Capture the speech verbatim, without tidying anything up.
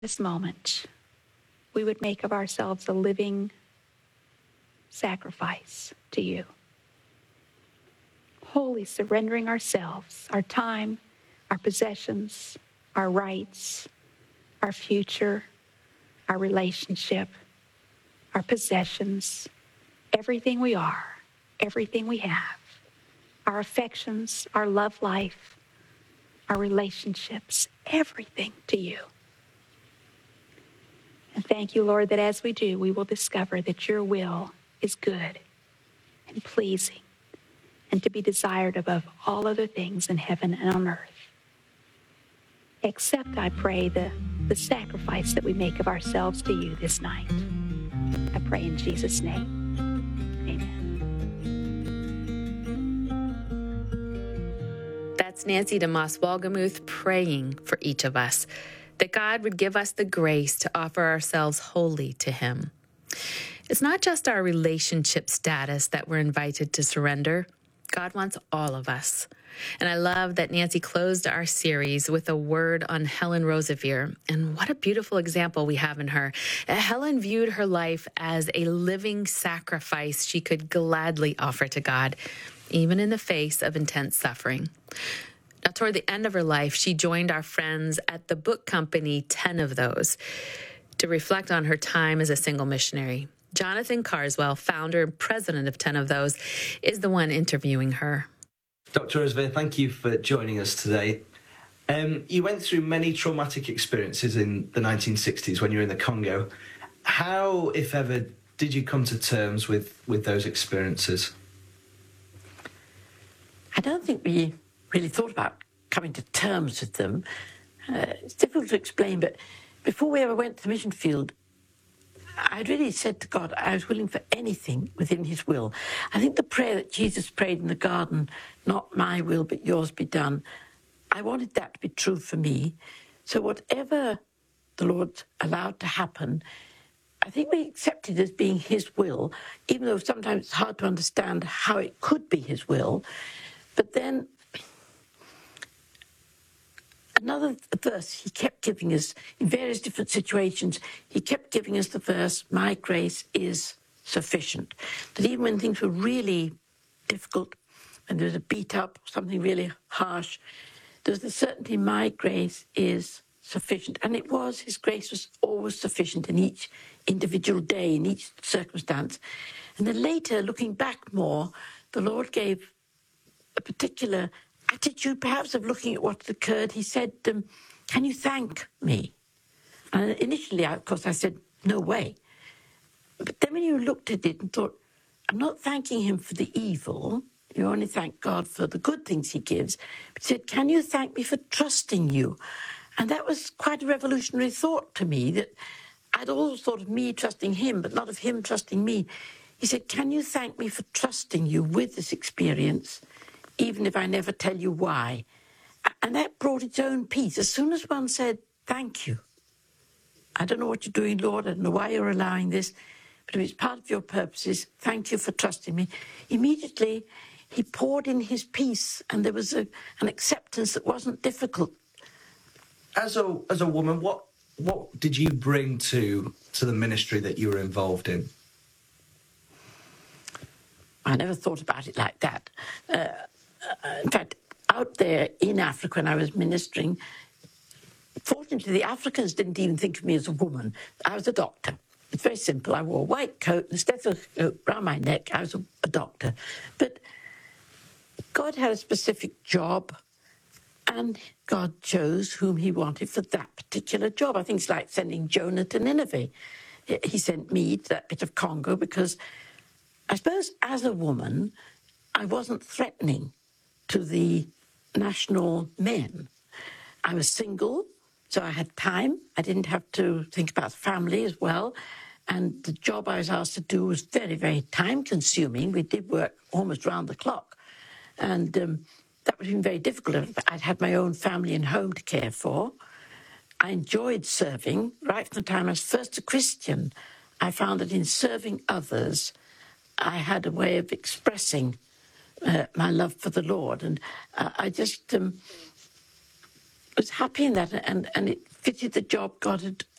This moment, we would make of ourselves a living sacrifice to you. Wholly surrendering ourselves, our time, our possessions, our rights, our future, our relationship, our possessions, everything we are, everything we have, our affections, our love life, our relationships, everything to you. And thank you, Lord, that as we do, we will discover that your will is good and pleasing and to be desired above all other things in heaven and on earth. Accept, I pray, the, the sacrifice that we make of ourselves to you this night. I pray in Jesus' name. Amen. That's Nancy DeMoss Wolgemuth praying for each of us, that God would give us the grace to offer ourselves wholly to him. It's not just our relationship status that we're invited to surrender. God wants all of us. And I love that Nancy closed our series with a word on Helen Roseveare. And what a beautiful example we have in her. Helen viewed her life as a living sacrifice she could gladly offer to God, even in the face of intense suffering. Now, toward the end of her life, she joined our friends at the book company ten of those to reflect on her time as a single missionary. Jonathan Carswell, founder and president of ten of those, is the one interviewing her. Doctor Roseveare, thank you for joining us today. Um, you went through many traumatic experiences in the nineteen sixties when you were in the Congo. How, if ever, did you come to terms with, with those experiences? I don't think we really thought about coming to terms with them. Uh, it's difficult to explain, but before we ever went to the mission field, I'd really said to God I was willing for anything within his will. I think the prayer that Jesus prayed in the garden, not my will but yours be done, I wanted that to be true for me. So whatever the Lord allowed to happen, I think we accepted as being his will, even though sometimes it's hard to understand how it could be his will. But then another verse he kept giving us in various different situations. He kept giving us the verse, my grace is sufficient. That even when things were really difficult and there was a beat up, something really harsh, there was the certainty my grace is sufficient. And it was, his grace was always sufficient in each individual day, in each circumstance. And then later, looking back more, the Lord gave a particular attitude, perhaps, of looking at what had occurred. He said, um, can you thank me? And initially, of course, I said, no way. But then when you looked at it and thought, I'm not thanking him for the evil, you only thank God for the good things he gives. But he said, can you thank me for trusting you? And that was quite a revolutionary thought to me, that I'd always thought of me trusting him, but not of him trusting me. He said, can you thank me for trusting you with this experience, even if I never tell you why? And that brought its own peace. As soon as one said, thank you. I don't know what you're doing, Lord. I don't know why you're allowing this. But if it's part of your purposes, thank you for trusting me. Immediately, he poured in his peace, and there was a, an acceptance that wasn't difficult. As a as a woman, what what did you bring to to the ministry that you were involved in? I never thought about it like that. Uh, in fact, out there in Africa when I was ministering, fortunately the Africans didn't even think of me as a woman. I was a doctor. It's very simple. I wore a white coat and a stethoscope around my neck. I was a, a doctor. But God had a specific job, and God chose whom he wanted for that particular job. I think it's like sending Jonah to Nineveh. He sent me to that bit of Congo because I suppose as a woman, I wasn't threatening to the national men. I was single, so I had time. I didn't have to think about family as well. And the job I was asked to do was very, very time-consuming. We did work almost round the clock. And um, that would have been very difficult. I'd had my own family and home to care for. I enjoyed serving. Right from the time I was first a Christian, I found that in serving others, I had a way of expressing uh, my love for the Lord. And uh, I just um, was happy in that. And, and it fitted the job God had